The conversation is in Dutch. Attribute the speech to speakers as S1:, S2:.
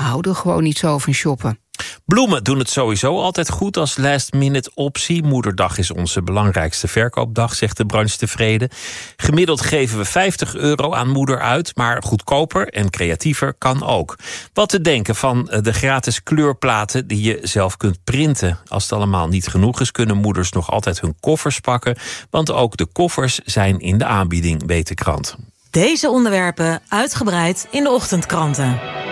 S1: houden gewoon niet zo van shoppen.
S2: Bloemen doen het sowieso altijd goed als last-minute optie. Moederdag is onze belangrijkste verkoopdag, zegt de branche tevreden. Gemiddeld geven we €50 aan moeder uit, maar goedkoper en creatiever kan ook. Wat te denken van de gratis kleurplaten die je zelf kunt printen. Als het allemaal niet genoeg is, kunnen moeders nog altijd hun koffers pakken. Want ook de koffers zijn in de aanbieding, weet de krant.
S3: Deze onderwerpen uitgebreid in de ochtendkranten.